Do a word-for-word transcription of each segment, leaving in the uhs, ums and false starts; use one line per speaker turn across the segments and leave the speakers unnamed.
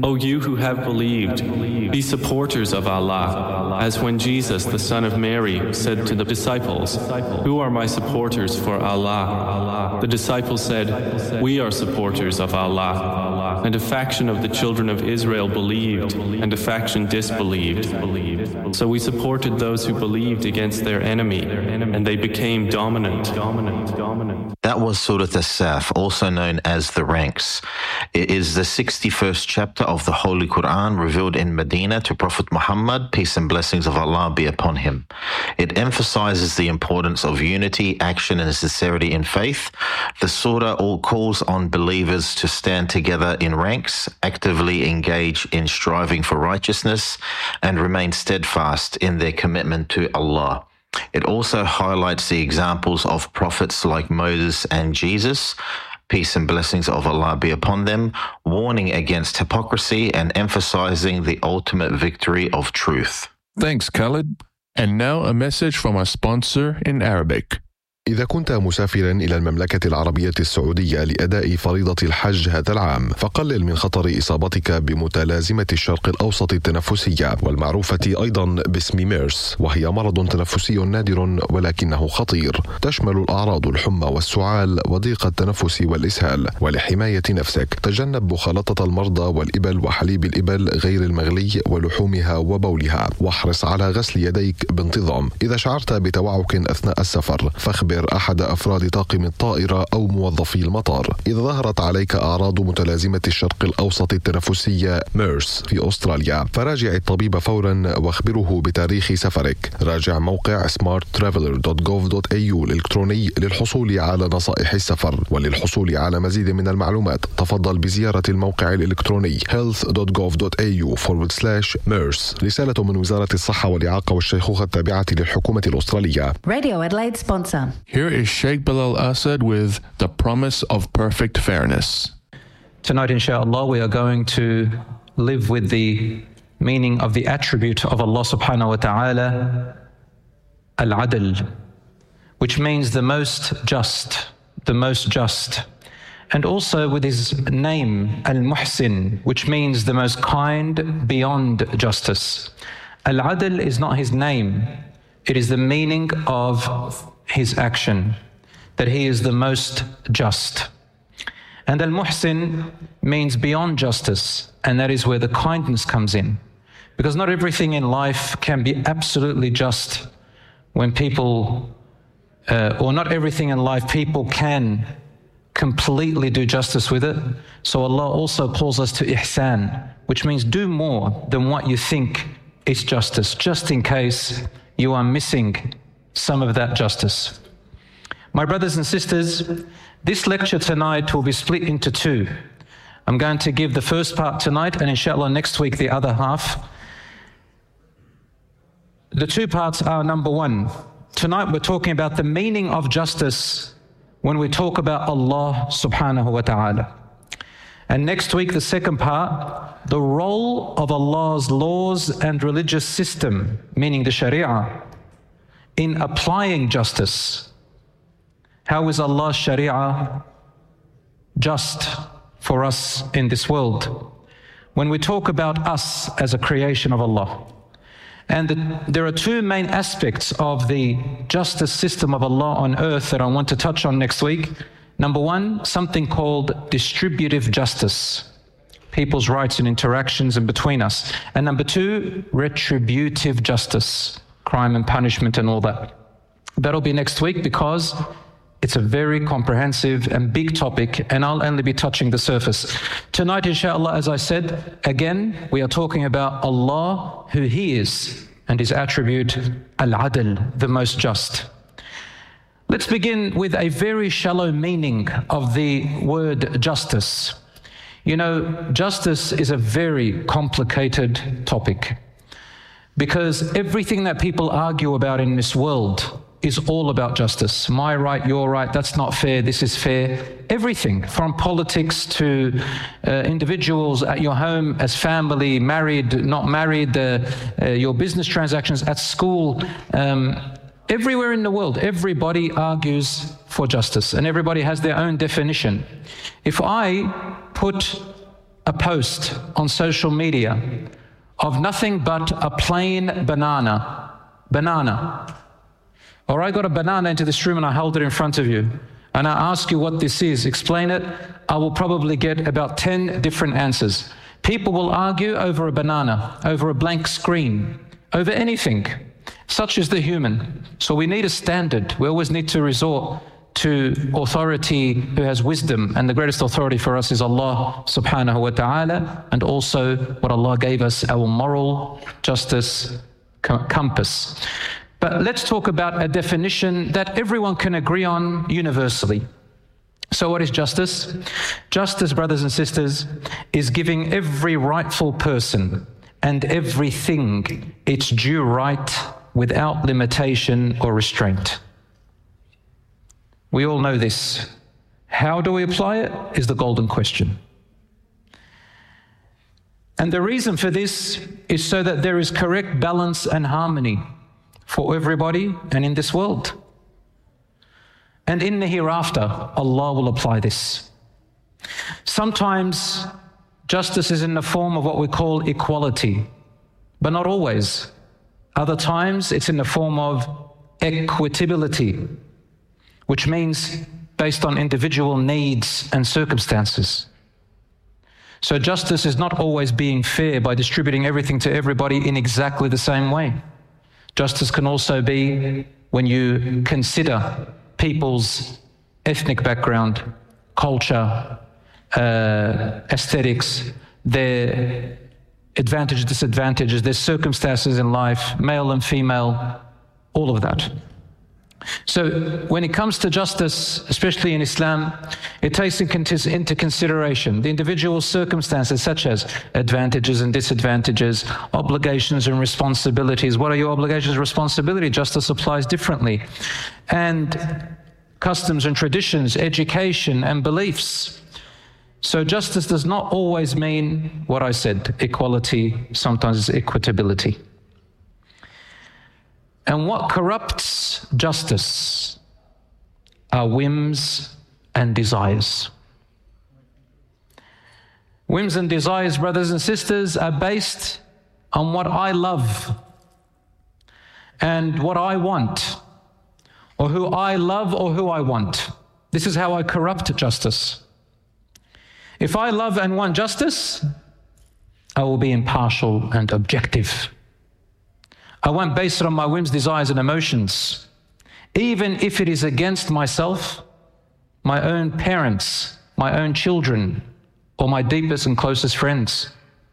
O you who have believed, be supporters of Allah, as when Jesus, the son of Mary, said to the disciples, "Who are my supporters for Allah?" The disciples said, "We are supporters of Allah." And a faction of the children of Israel believed, and a faction disbelieved. So we supported those who believed against their enemy, and they became dominant.
That was Surah As-Saf, also known as the Ranks. It is the sixty-first chapter of the Holy Quran revealed in Medina to Prophet Muhammad, peace and blessings of Allah be upon him. It emphasizes the importance of unity, action, and sincerity in faith. The surah all calls on believers to stand together in ranks, actively engage in striving for righteousness, and remain steadfast in their commitment to Allah. It also highlights the examples of prophets like Moses and Jesus, peace and blessings of Allah be upon them, warning against hypocrisy and emphasizing the ultimate victory of truth.
Thanks, Khaled. And now a message from our sponsor in Arabic.
إذا كنت مسافرا إلى المملكة العربية السعودية لأداء فريضة الحج هذا العام، فقلل من خطر إصابتك بمتلازمة الشرق الأوسط التنفسية والمعروفة أيضا باسم ميرس، وهي مرض تنفسي نادر ولكنه خطير، تشمل الأعراض الحمى والسعال وضيق التنفس والإسهال. ولحماية نفسك تجنب مخالطة المرضى والإبل وحليب الإبل غير المغلي ولحومها وبولها، واحرص على غسل يديك بانتظام. إذا شعرت بتوعك أثناء السفر فاخبر أحد أفراد طاقم الطائرة أو موظفي المطار. إذا ظهرت عليك أعراض متلازمة الشرق الأوسط التنفسية ميرس في أستراليا فراجع الطبيب فورا واخبره بتاريخ سفرك. راجع موقع سمارت ترافلر دوت جوف دوت إيه يو الإلكتروني للحصول على نصائح السفر. وللحصول على مزيد من المعلومات تفضل بزيارة الموقع الإلكتروني health دوت جوف دوت إيه يو forward slash ميرس. رسالة من وزارة الصحة والإعاقة والشيخوخة التابعة للحكومة الأسترالية.
Radio Adelaide sponsor.
Here is Sheikh Bilal Asad with the promise of perfect fairness.
Tonight, inshallah, we are going to live with the meaning of the attribute of Allah subhanahu wa ta'ala, Al-Adl, which means the most just, the most just. And also with his name, Al-Muhsin, which means the most kind beyond justice. Al-Adl is not his name, it is the meaning of his action, that he is the most just. And Al-Muhsin means beyond justice, and that is where the kindness comes in. Because not everything in life can be absolutely just when people, uh, or not everything in life people can completely do justice with it. So Allah also calls us to ihsan, which means do more than what you think is justice, just in case you are missing some of that justice. My brothers and sisters, this lecture tonight will be split into two. I'm going to give the first part tonight, and inshallah next week the other half. The two parts are, number one, tonight we're talking about the meaning of justice when we talk about Allah subhanahu wa ta'ala. And next week, the second part, the role of Allah's laws and religious system, meaning the Sharia, in applying justice. How is Allah's Sharia just for us in this world? When we talk about us as a creation of Allah. And the, there are two main aspects of the justice system of Allah on earth that I want to touch on next week. Number one, something called distributive justice, people's rights and interactions in between us. And number two, retributive justice, crime and punishment and all that. That'll be next week because it's a very comprehensive and big topic, and I'll only be touching the surface. Tonight, inshallah, as I said, again, we are talking about Allah, who He is, and His attribute, Al-Adl, the most just. Let's begin with a very shallow meaning of the word justice. You know, justice is a very complicated topic because everything that people argue about in this world is all about justice. My right, your right, that's not fair, this is fair. Everything from politics to uh, individuals at your home, as family, married, not married, uh, uh, your business transactions at school. Um, everywhere in the world, everybody argues for justice and everybody has their own definition. If I put a post on social media of nothing but a plain banana, banana, or I got a banana into this room and I hold it in front of you, and I ask you what this is, explain it, I will probably get about ten different answers. People will argue over a banana, over a blank screen, over anything. Such is the human. So we need a standard. We always need to resort to authority who has wisdom, and the greatest authority for us is Allah subhanahu wa ta'ala, and also what Allah gave us, our moral justice compass. But let's talk about a definition that everyone can agree on universally. So what is justice? Justice, brothers and sisters, is giving every rightful person and everything its due right without limitation or restraint. We all know this. How do we apply it is the golden question. And the reason for this is so that there is correct balance and harmony for everybody and in this world. And in the hereafter, Allah will apply this. Sometimes justice is in the form of what we call equality, but not always. Other times it's in the form of equitability, which means based on individual needs and circumstances. So justice is not always being fair by distributing everything to everybody in exactly the same way. Justice can also be when you consider people's ethnic background, culture, uh, aesthetics, their advantages, disadvantages, their circumstances in life, male and female, all of that. So when it comes to justice, especially in Islam, it takes into consideration the individual circumstances such as advantages and disadvantages, obligations and responsibilities. What are your obligations and responsibilities? Justice applies differently. And customs and traditions, education and beliefs. So justice does not always mean what I said, equality, sometimes it's equitability. And what corrupts justice are whims and desires. Whims and desires, brothers and sisters, are based on what I love and what I want, or who I love or who I want. This is how I corrupt justice. If I love and want justice, I will be impartial and objective. I won't base it on my whims, desires, and emotions, even if it is against myself, my own parents, my own children, or my deepest and closest friends.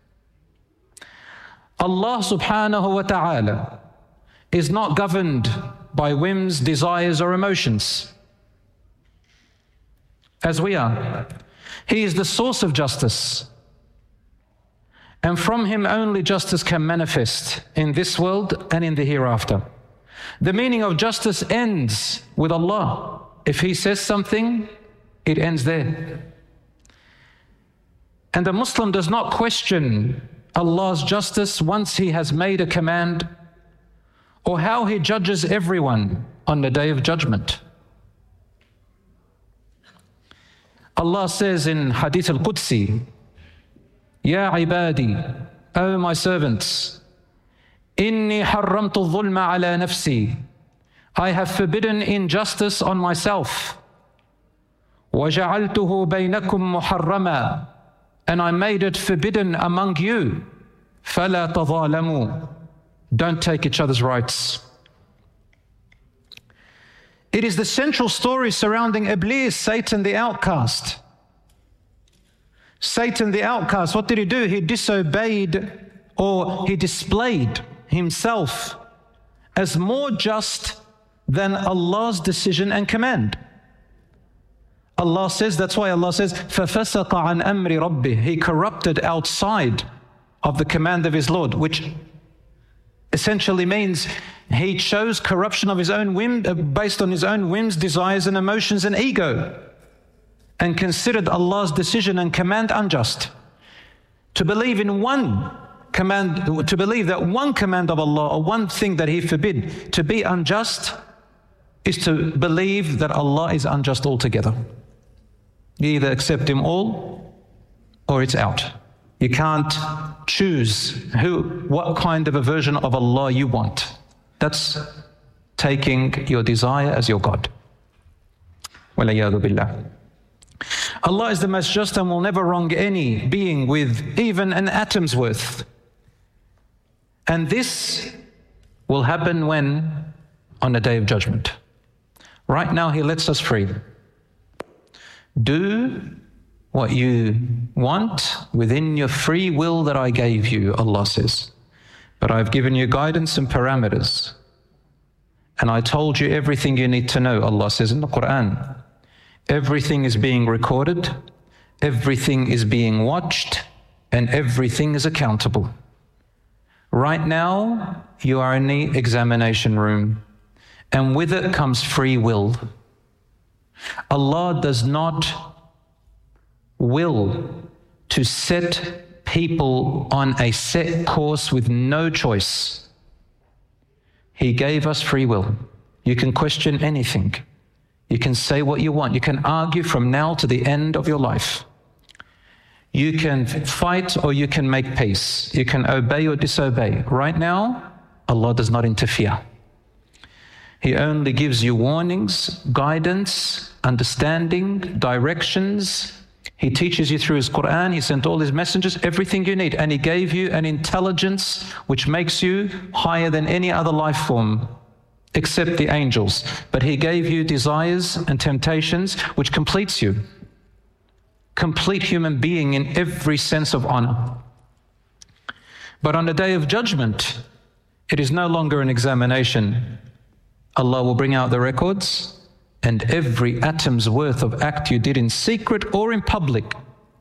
Allah subhanahu wa ta'ala is not governed by whims, desires, or emotions, as we are. He is the source of justice. And from Him only justice can manifest in this world and in the hereafter. The meaning of justice ends with Allah. If He says something, it ends there. And the Muslim does not question Allah's justice once He has made a command, or how He judges everyone on the Day of Judgment. Allah says in Hadith al-Qudsi, Ya ibadi, O my servants, inni harramtu dhulma ala nafsi, I have forbidden injustice on myself. وَجَعَلْتُهُ بَيْنَكُمْ مُحَرَّمًا, and I made it forbidden among you. فَلَا تَظَالَمُوا, don't take each other's rights. It is the central story surrounding Iblis, Satan the outcast. Satan the outcast, what did he do? He disobeyed, or he displayed himself as more just than Allah's decision and command. Allah says, that's why Allah says, فَفَسَقَ عَنْ أَمْرِ رَبِّهِ, he corrupted outside of the command of his Lord, which essentially means he chose corruption of his own whim, based on his own whims, desires and emotions and ego, and considered Allah's decision and command unjust. To believe in one command, to believe that one command of Allah or one thing that He forbid to be unjust is to believe that Allah is unjust altogether. You either accept Him all or it's out. You can't choose who, what kind of a version of Allah you want. That's taking your desire as your God. Walayadu billah. Allah is the most just and will never wrong any being with even an atom's worth. And this will happen when? On the day of judgment. Right now, He lets us free. Do what you want within your free will that I gave you, Allah says. But I've given you guidance and parameters. And I told you everything you need to know, Allah says in the Quran. Everything is being recorded, everything is being watched, and everything is accountable. Right now, you are in the examination room, and with it comes free will. Allah does not will to set people on a set course with no choice. He gave us free will. You can question anything. You can say what you want. You can argue from now to the end of your life. You can fight or you can make peace. You can obey or disobey. Right now, Allah does not interfere. He only gives you warnings, guidance, understanding, directions. He teaches you through His Quran. He sent all His messengers, everything you need. And He gave you an intelligence which makes you higher than any other life form, except the angels. But He gave you desires and temptations which completes you. Complete human being in every sense of honor. But on the day of judgment, it is no longer an examination. Allah will bring out the records, and every atom's worth of act you did in secret or in public,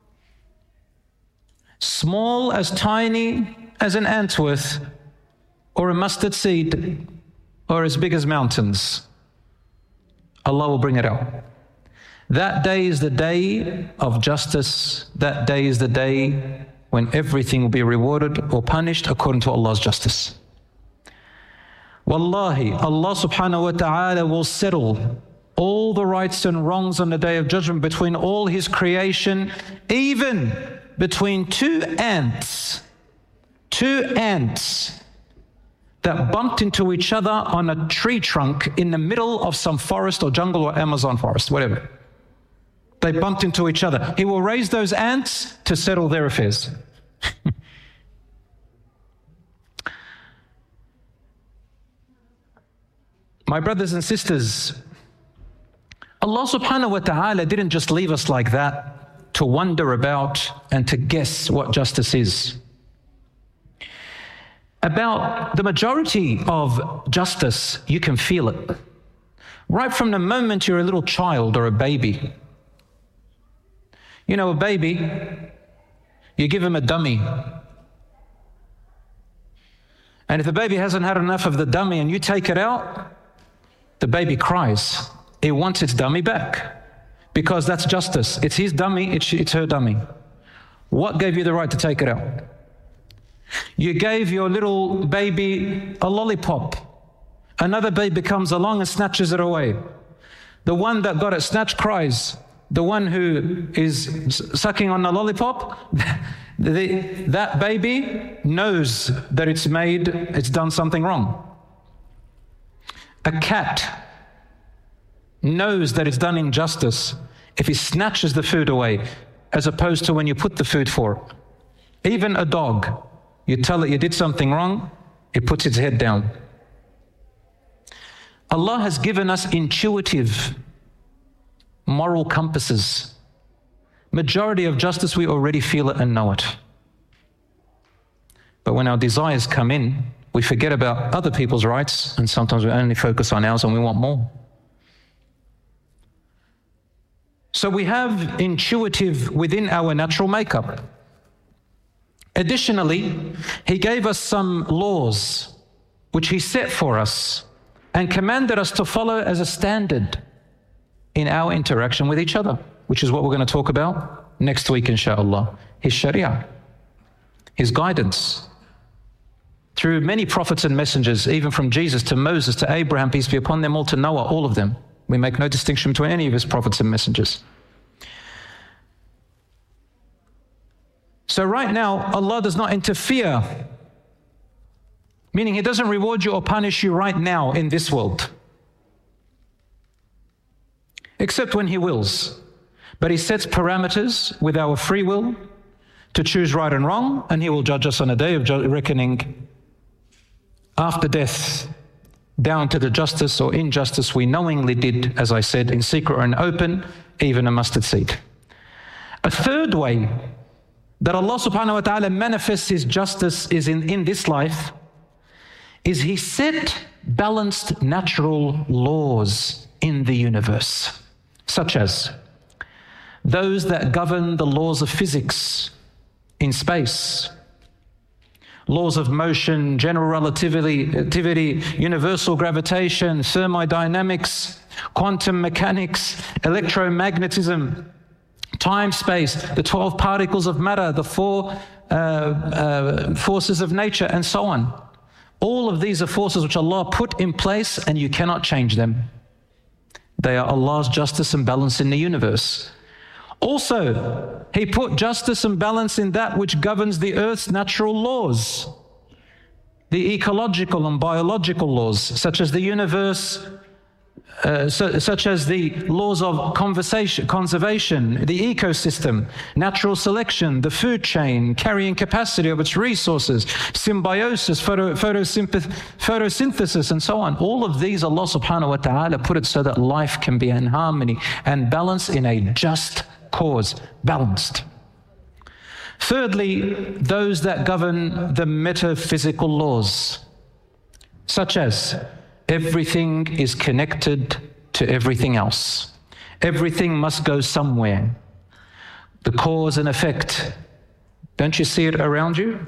small as tiny as an ant's worth, or a mustard seed, or as big as mountains, Allah will bring it out. That day is the day of justice. That day is the day when everything will be rewarded or punished according to Allah's justice. Wallahi, Allah subhanahu wa ta'ala will settle all the rights and wrongs on the day of judgment between all His creation, even between two ants, two ants that bumped into each other on a tree trunk in the middle of some forest or jungle or Amazon forest, whatever. They bumped into each other. He will raise those ants to settle their affairs. My brothers and sisters, Allah subhanahu wa ta'ala didn't just leave us like that to wonder about and to guess what justice is. About the majority of justice, you can feel it. Right from the moment you're a little child or a baby. You know, a baby, you give him a dummy. And if the baby hasn't had enough of the dummy and you take it out, the baby cries. It wants its dummy back because that's justice. It's his dummy, it's, it's her dummy. What gave you the right to take it out? You gave your little baby a lollipop. Another baby comes along and snatches it away. The one that got it snatched cries. The one who is sucking on the lollipop, the, that baby knows that it's made, it's done something wrong. A cat knows that it's done injustice if he snatches the food away, as opposed to when you put the food for it. Even a dog, you tell it you did something wrong, it puts its head down. Allah has given us intuitive moral compasses. Majority of justice, we already feel it and know it. But when our desires come in, we forget about other people's rights, and sometimes we only focus on ours and we want more. So we have intuitive within our natural makeup. Additionally, He gave us some laws which He set for us and commanded us to follow as a standard in our interaction with each other, which is what we're going to talk about next week, inshallah. His Sharia, His guidance. Through many prophets and messengers, even from Jesus to Moses to Abraham, peace be upon them all, to Noah, all of them. We make no distinction between any of His prophets and messengers. So right now, Allah does not interfere, meaning He doesn't reward you or punish you right now in this world, except when He wills. But He sets parameters with our free will to choose right and wrong, and He will judge us on a day of reckoning after death, down to the justice or injustice we knowingly did, as I said, in secret or in open, even a mustard seed. A third way that Allah subhanahu wa ta'ala manifests His justice is in, in this life, is He set balanced natural laws in the universe, such as those that govern the laws of physics in space, laws of motion, general relativity, relativity, universal gravitation, thermodynamics, quantum mechanics, electromagnetism, time, space, the twelve particles of matter, the four uh, uh, forces of nature, and so on. All of these are forces which Allah put in place, and you cannot change them. They are Allah's justice and balance in the universe. Also, He put justice and balance in that which governs the earth's natural laws, the ecological and biological laws, such as the universe, uh, so, such as the laws of conversation, conservation, the ecosystem, natural selection, the food chain, carrying capacity of its resources, symbiosis, photo, photosynthesis, and so on. All of these, Allah subhanahu wa ta'ala put it so that life can be in harmony and balance in a just cause, balanced. Thirdly, those that govern the metaphysical laws, such as everything is connected to everything else. Everything must go somewhere. The cause and effect. Don't you see it around you?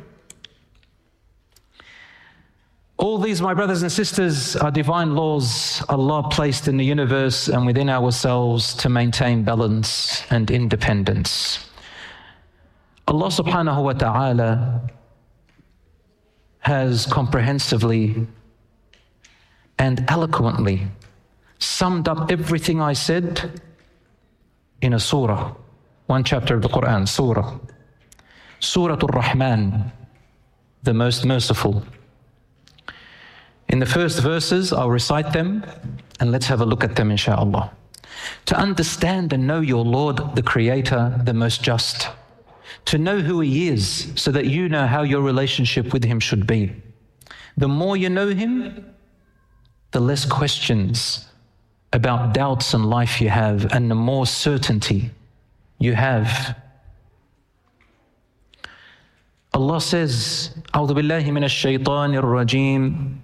All these, my brothers and sisters, are divine laws Allah placed in the universe and within ourselves to maintain balance and independence. Allah subhanahu wa ta'ala has comprehensively and eloquently summed up everything I said in a surah, one chapter of the Quran, surah. Surah Ar-Rahman, the most merciful. In the first verses, I'll recite them, and let's have a look at them, inshaAllah. To understand and know your Lord, the Creator, the most just. To know who He is, so that you know how your relationship with Him should be. The more you know Him, the less questions about doubts in life you have, and the more certainty you have. Allah says, أعوذ بالله من الشيطان الرجيم